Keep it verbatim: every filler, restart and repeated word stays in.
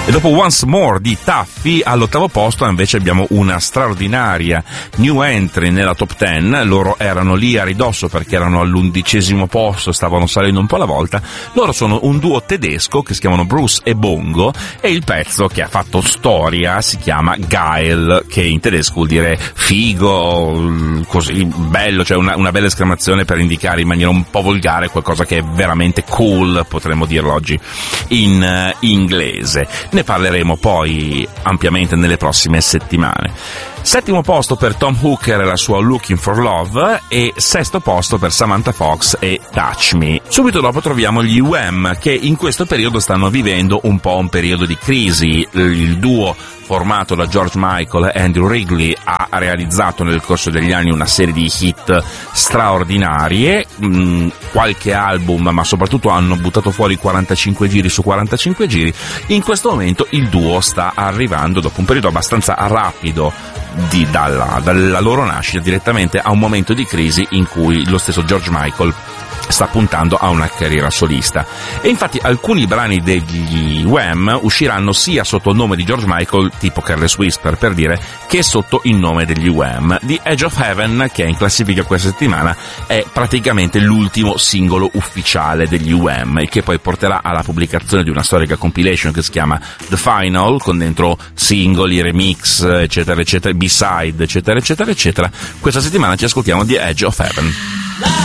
E dopo Once More di Taffy, all'ottavo posto invece abbiamo una straordinaria new entry nella top dieci. Loro erano lì a ridosso perché erano all'undicesimo posto, stavano salendo un po' alla volta. Loro sono un duo tedesco che si chiamano Bruce e Bongo, e il pezzo che ha fatto storia si chiama Geil, che in tedesco vuol dire figo, così bello, cioè una, una bella esclamazione per indicare in maniera un po' volgare qualcosa che è veramente cool, potremmo dirlo oggi in uh, inglese. Ne parleremo poi ampiamente nelle prossime settimane. Settimo posto per Tom Hooker e la sua Looking for Love, e sesto posto per Samantha Fox e Touch Me. Subito dopo troviamo gli U M, che in questo periodo stanno vivendo un po' un periodo di crisi. Il duo formato da George Michael e Andrew Wrigley ha realizzato nel corso degli anni una serie di hit straordinarie, mh, qualche album, ma soprattutto hanno buttato fuori quarantacinque giri su quarantacinque giri. In questo momento il duo sta arrivando, dopo un periodo abbastanza rapido di, dalla, dalla loro nascita, direttamente a un momento di crisi in cui lo stesso George Michael sta puntando a una carriera solista. E infatti alcuni brani degli Wham usciranno sia sotto il nome di George Michael, tipo Careless Whisper per dire, che sotto il nome degli Wham. The Edge of Heaven, che è in classifica questa settimana, è praticamente l'ultimo singolo ufficiale degli Wham, il che poi porterà alla pubblicazione di una storica compilation che si chiama The Final, con dentro singoli, remix, eccetera eccetera, B-side, eccetera eccetera eccetera. Questa settimana ci ascoltiamo The Edge of Heaven.